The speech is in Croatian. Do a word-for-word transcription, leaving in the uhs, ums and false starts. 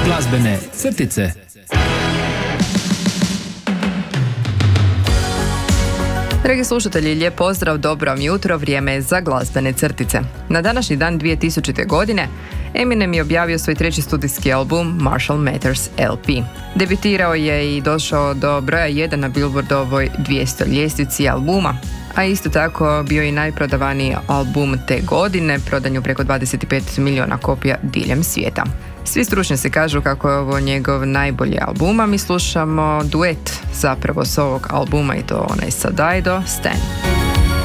Glazbene crtice. Dragi slušatelji, lijep pozdrav, dobro vam jutro, vrijeme je za glazbene crtice. Na današnji dan dvije tisućite. godine Eminem je objavio svoj treći studijski album Marshall Mathers L P. Debitirao je i došao do broja jedan na Billboardovoj dvjesto ljestvici albuma, a isto tako bio je najprodavaniji album te godine, prodan je u preko dvadeset pet milijuna kopija diljem svijeta. Svi stručnjaci kažu kako je ovo njegov najbolji album, a mi slušamo duet zapravo s ovog albuma i to onaj sa Dido, Stan.